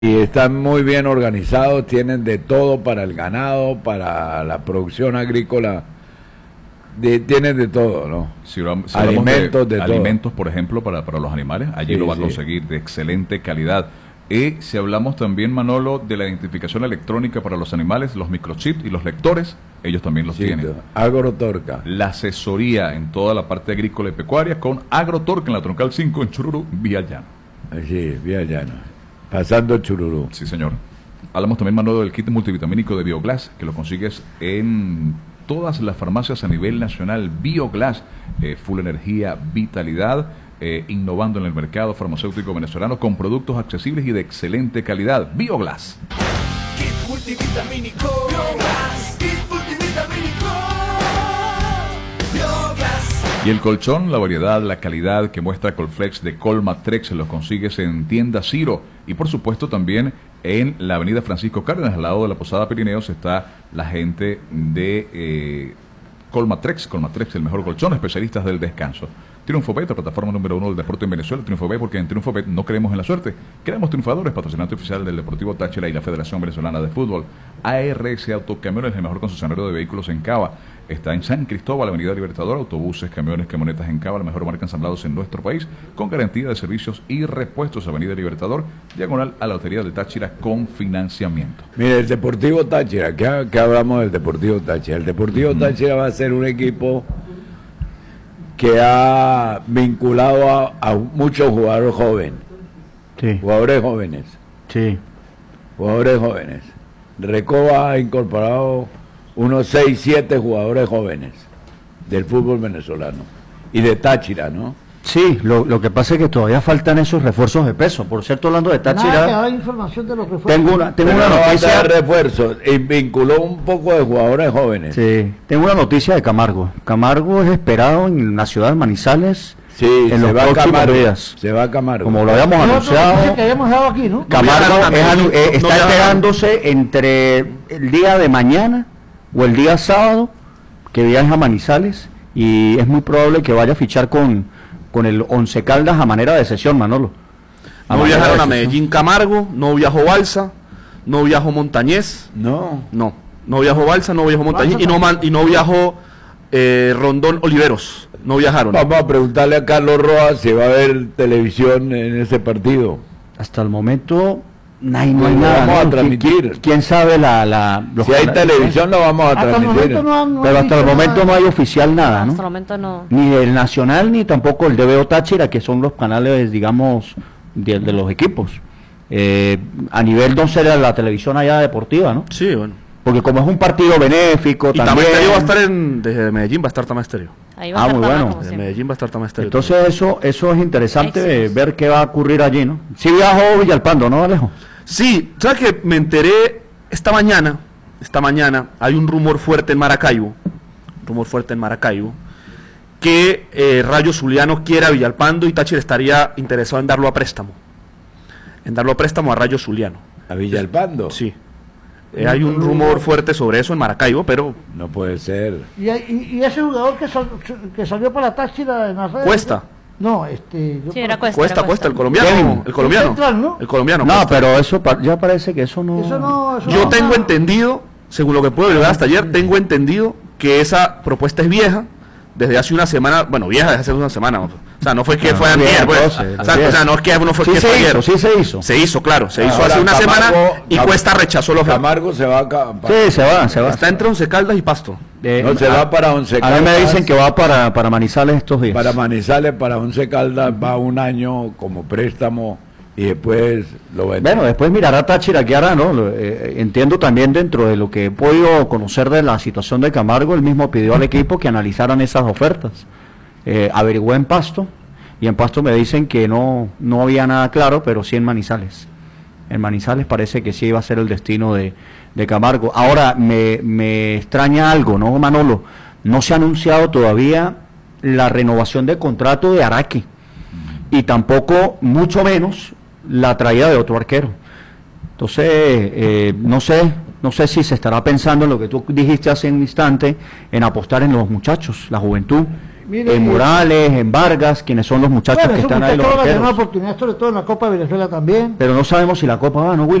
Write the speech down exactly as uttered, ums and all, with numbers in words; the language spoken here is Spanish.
y están muy bien organizados, tienen de todo para el ganado, para la producción agrícola, de, tienen de todo, ¿no? Si, si alimentos, de, de, de alimentos, por ejemplo, para, para los animales, allí sí, lo va sí. a conseguir de excelente calidad. Y si hablamos también, Manolo, de la identificación electrónica para los animales, los microchips y los lectores, ellos también los sí, tienen. Agrotorca. La asesoría en toda la parte agrícola y pecuaria con Agrotorca en la Troncal cinco en Chururú, Vía Llano. Sí, Vía Llano. Pasando Chururú. Sí, señor. Hablamos también, Manolo, del kit multivitamínico de Bioglass, que lo consigues en todas las farmacias a nivel nacional. Bioglass, eh, full energía, vitalidad, eh, innovando en el mercado farmacéutico venezolano con productos accesibles y de excelente calidad. Bioglass. Kit multivitamínico Bioglass. Kit multivitamínico Bioglass. Y el colchón, la variedad, la calidad que muestra Colflex de Colmatrex, los consigues en tienda Ciro. Y por supuesto también en la avenida Francisco Cárdenas, al lado de la Posada Pirineos, está la gente de eh, Colmatrex. Colmatrex, el mejor colchón, especialistas del descanso. TriunfoBet, la plataforma número uno del deporte en Venezuela. TriunfoBet, porque en TriunfoBet no creemos en la suerte, creemos triunfadores, patrocinante oficial del Deportivo Táchira y la Federación Venezolana de Fútbol. A R S Autocamiones, el mejor concesionario de vehículos en Cava. Está en San Cristóbal, Avenida Libertador, autobuses, camiones, camionetas en Cava, la mejor marca ensamblados en nuestro país, con garantía de servicios y repuestos. Avenida Libertador, diagonal a la Lotería de Táchira, con financiamiento. Mire, el Deportivo Táchira, ¿qué, qué hablamos del Deportivo Táchira? El Deportivo uh-huh. Táchira va a ser un equipo que ha vinculado a, a muchos jugadores jóvenes. Sí. Jugadores jóvenes. Sí. Jugadores jóvenes. Recoba ha incorporado unos seis, siete jugadores jóvenes del fútbol venezolano. Y de Táchira, ¿no? Sí, lo, lo que pasa es que todavía faltan esos refuerzos de peso. Por cierto, hablando de Táchira, Nada que haga información de los refuerzos. tengo una, tengo Pero una no noticia. va a dar refuerzos, y vinculó un poco de jugadores jóvenes. Sí, tengo una noticia de Camargo. Camargo es esperado en la ciudad de Manizales. Sí, en se los va a próximos Camargo. días. Se va a Camargo. Como lo habíamos Es otra anunciado, noticia que habíamos dado aquí, ¿no? Camargo No, es anu- eh, no, está no, esperándose entre el día de mañana o el día sábado que viaje a Manizales, y es muy probable que vaya a fichar con, con el Once Caldas a manera de sesión, Manolo. A No manera viajaron de a sesión. Medellín Camargo, no viajó Balsa, no viajó Montañez, No. no, no viajó Balsa, no viajó Montañez y no, man- y no viajó eh, Rondón Oliveros, no viajaron. Vamos a preguntarle a Carlos Rojas si va a haber televisión en ese partido. Hasta el momento no hay, no Pues hay lo nada. vamos a ¿no? transmitir. ¿Quién, quién sabe la... la los Si hay canales? televisión lo vamos a Hasta el transmitir. momento no han, no Pero han hasta el dicho momento nada. no hay oficial nada, ¿no? Hasta el momento no. Ni del Nacional ni tampoco el de Veo Táchira, que son los canales, digamos, de, de los equipos. Eh, a nivel entonces de la televisión allá deportiva, ¿no? Sí, bueno. Porque como es un partido benéfico Y también... Tama Estéreo va a estar en, desde Medellín va a estar Tama Estéreo. Ahí va Ah, a estar muy Tama, bueno. como Desde siempre. Medellín va a estar Tama Estéreo. Entonces eso eso es interesante, Éxitos. ver qué va a ocurrir allí, ¿no? Sí viajó Villalpando, ¿no, Alejo? Sí, ¿sabes que me enteré esta mañana? Esta mañana hay un rumor fuerte en Maracaibo, un rumor fuerte en Maracaibo, que eh, Rayo Zuliano quiere a Villalpando y Táchira estaría interesado en darlo a préstamo. En darlo a préstamo a Rayo Zuliano. ¿A Villalpando? Sí. Eh, hay un rumor fuerte sobre eso en Maracaibo, pero No puede ser. Y, y, y ese jugador que, sal- que salió para Táchira en las redes. Cuesta. No, este. yo Sí, era creo- Cuesta. cuesta, era cuesta, el Cuesta. colombiano. Kevin. El colombiano. Central, ¿no? El colombiano. No, Cuesta. pero eso pa- ya parece que eso no... Eso no. Eso Yo no- tengo entendido, según lo que puedo ver hasta ayer, tengo entendido que esa propuesta es vieja, desde hace una semana, bueno, vieja desde hace una semana, o sea, no fue que Ah, fue bien, ayer, pues, entonces, o, sea, bien. o sea, no es que no fue Sí que se fue hizo, ayer. sí se hizo. Se hizo, claro, se hizo Ahora, hace una Camargo- semana y Cam- Cuesta rechazó la oferta. Camargo se va a... Ca- pa- Sí, se va, se va. Está entre Once Caldas y Pasto. Eh, No, se a, va para Once a mí me Caldas. dicen que va para, para Manizales estos días. Para Manizales, para Once Caldas, va un año como préstamo y después lo vende. Bueno, después mirará Táchira qué hará, ¿no? Lo- eh, entiendo también dentro de lo que he podido conocer de la situación de Camargo, él mismo pidió al equipo que analizaran esas ofertas. Eh, averigué en Pasto, y en Pasto me dicen que no, no había nada claro, pero sí en Manizales. En Manizales parece que sí iba a ser el destino de, de Camargo. Ahora, me, me extraña algo, ¿no, Manolo? No se ha anunciado todavía la renovación del contrato de Araque, y tampoco, mucho menos, la traída de otro arquero. Entonces, eh, no sé, no sé si se estará pensando en lo que tú dijiste hace un instante, en apostar en los muchachos, la juventud, Mire, en eh, Morales, en Vargas, quienes son los muchachos Bueno, que esos están ahí, los muchachos van a tener una arqueros. oportunidad, sobre todo en la Copa de Venezuela también. Pero no sabemos si la Copa va, ¿no, Will?